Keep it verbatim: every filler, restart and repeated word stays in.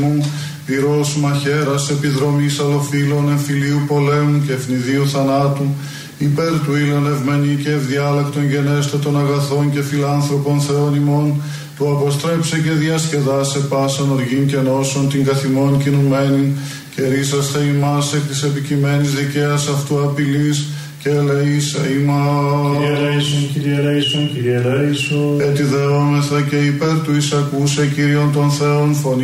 πυρός μαχαίρας επιδρομής αλλοφύλων εμφυλίου πολέμου και ευνηδίου θανάτου, υπέρ του ήλων ευμενή και ευδιάλεκτον γενέστε των αγαθών και φιλάνθρωπων Θεών ημών, του αποστρέψε και διασκεδάσε πάσαν οργήν και νόσων την καθημών κινουμένην, και ρίσαστε ημάς εκ της επικειμένης δικαίας αυτού απειλής, και ελεήσε ημάς. Κύριε ελέησον, Κύριε ελέησον, Κύριε ελέησον. Ετιδεόμεθα και υπέρ του εισακούσε Κύριον των Θεών φωνή